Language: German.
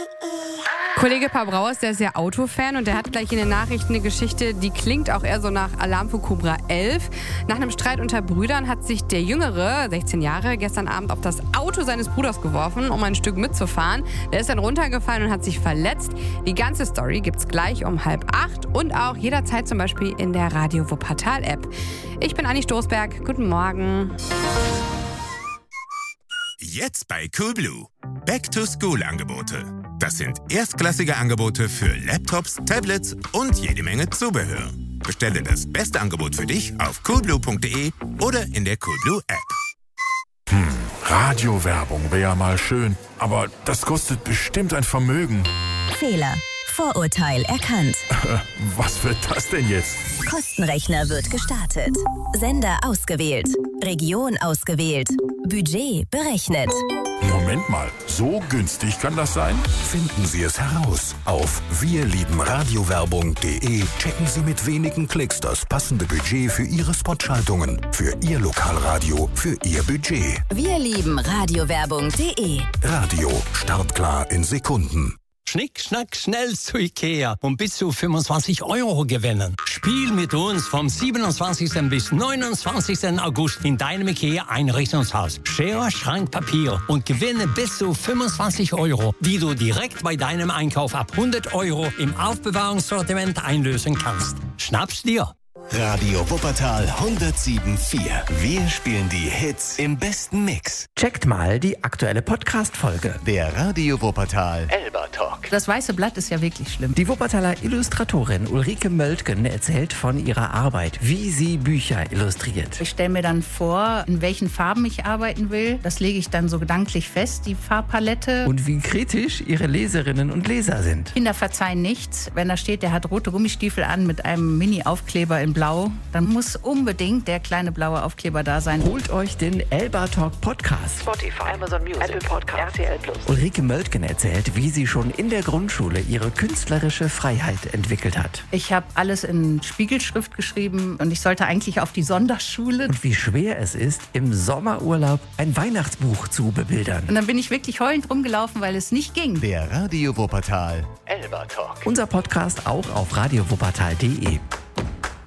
Kollege Paar Brauers, der ist ja Autofan und der hat gleich in den Nachrichten eine Geschichte, die klingt auch eher so nach Alarm für Cobra 11. Nach einem Streit unter Brüdern hat sich der Jüngere, 16 Jahre, gestern Abend auf das Auto seines Bruders geworfen, um ein Stück mitzufahren. Der ist dann runtergefallen und hat sich verletzt. Die ganze Story gibt's gleich um 7:30 und auch jederzeit zum Beispiel in der Radio Wuppertal-App. Ich bin Anni Stoßberg. Guten Morgen. Jetzt bei Coolblue. Back-to-School-Angebote. Das sind erstklassige Angebote für Laptops, Tablets und jede Menge Zubehör. Bestelle das beste Angebot für dich auf coolblue.de oder in der Coolblue-App. Radiowerbung wäre ja mal schön, aber das kostet bestimmt ein Vermögen. Fehler. Vorurteil erkannt. Was wird das denn jetzt? Kostenrechner wird gestartet. Sender ausgewählt. Region ausgewählt. Budget berechnet. Moment mal, so günstig kann das sein? Finden Sie es heraus. Auf wirliebenradiowerbung.de checken Sie mit wenigen Klicks das passende Budget für Ihre Spotschaltungen, für Ihr Lokalradio, für Ihr Budget. wirliebenradiowerbung.de. Radio, startklar in Sekunden. Schnick, schnack, schnell zu Ikea und bis zu 25 € gewinnen. Spiel mit uns vom 27. bis 29. August in deinem Ikea-Einrichtungshaus. Schere, Schrank, Papier und gewinne bis zu 25 €, die du direkt bei deinem Einkauf ab 100 € im Aufbewahrungssortiment einlösen kannst. Schnapp's dir! Radio Wuppertal 107.4. Wir spielen die Hits im besten Mix. Checkt mal die aktuelle Podcast-Folge. Der Radio Wuppertal Elba Talk. Das weiße Blatt ist ja wirklich schlimm. Die Wuppertaler Illustratorin Ulrike Möltgen erzählt von ihrer Arbeit, wie sie Bücher illustriert. Ich stelle mir dann vor, in welchen Farben ich arbeiten will. Das lege ich dann so gedanklich fest, die Farbpalette. Und wie kritisch ihre Leserinnen und Leser sind. Kinder verzeihen nichts. Wenn da steht, der hat rote Gummistiefel an mit einem Mini-Aufkleber in Blau, dann muss unbedingt der kleine blaue Aufkleber da sein. Holt euch den Elba Talk Podcast. Spotify, Amazon Music, Apple Podcast, RTL Plus. Ulrike Möltgen erzählt, wie sie schon in der Grundschule ihre künstlerische Freiheit entwickelt hat. Ich habe alles in Spiegelschrift geschrieben und ich sollte eigentlich auf die Sonderschule. Und wie schwer es ist, im Sommerurlaub ein Weihnachtsbuch zu bebildern. Und dann bin ich wirklich heulend rumgelaufen, weil es nicht ging. Der Radio Wuppertal Elba Talk. Unser Podcast auch auf radiowuppertal.de.